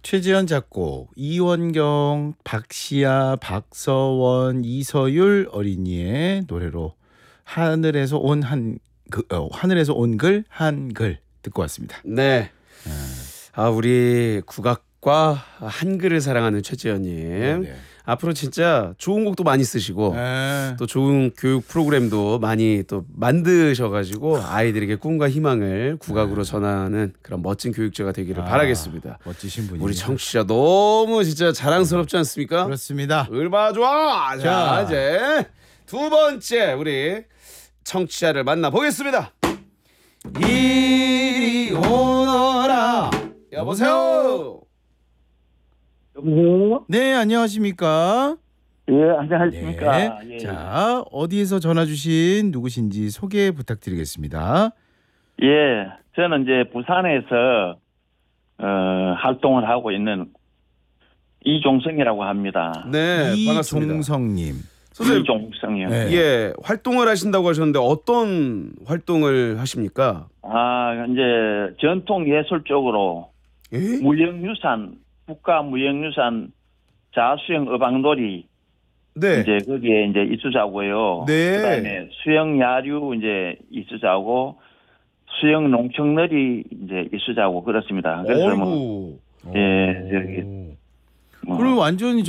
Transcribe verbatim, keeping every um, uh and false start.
최지연 작곡, 이원경, 박시아, 박서원, 이서율 어린이의 노래로 하늘에서 온 한 그, 어, 하늘에서 온 글 한글 듣고 왔습니다. 네. 아, 우리 국악과 한글을 사랑하는 최지연님. 네네. 앞으로 진짜 좋은 곡도 많이 쓰시고 네. 또 좋은 교육 프로그램도 많이 또 만드셔가지고 아이들에게 꿈과 희망을 국악으로 전하는 그런 멋진 교육자가 되기를 아, 바라겠습니다. 멋지신 분이. 우리 청취자 너무 진짜 자랑스럽지 않습니까? 그렇습니다. 얼마나 좋아. 자, 자. 이제 두 번째 우리 청취자를 만나보겠습니다. 이리 오너라. 여보세요. 여보세요? 네, 안녕하십니까? 예, 안녕하십니까? 네. 예. 자, 어디에서 전화 주신 누구신지 소개 부탁드리겠습니다. 예, 저는 이제 부산에서 어, 활동을 하고 있는 이종성이라고 합니다. 네, 반갑습니다. 이종성님. 선생님, 이종성이요. 네. 예, 활동을 하신다고 하셨는데 어떤 활동을 하십니까? 아, 이제 전통 예술 쪽으로 예? 무형유산, 국가 무형유산 자수형 어방놀이 네. 이제 거기에 이제 있으자고요. 네. 그다음에 수영 야류 이제 있으자고 수영 농청놀이 이제 있으자고 그렇습니다. 그래서 뭐 어이구. 예, 저기 오. 뭐 그럼 완전히